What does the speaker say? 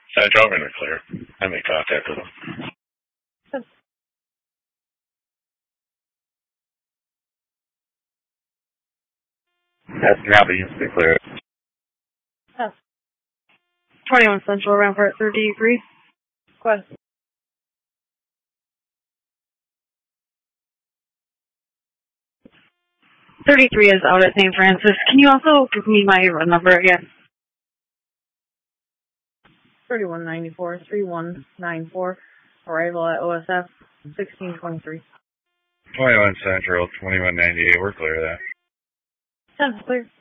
Central, I'm in the clear. I made contact with them. That's now the instant clear. 21 Central, Rampart 33. Quest. "33 is out at St. Francis. Can you also give me my number again?" 3194 3194. Arrival at OSF 1623. 21 Central, 2198. We're clear of that. 10 clear.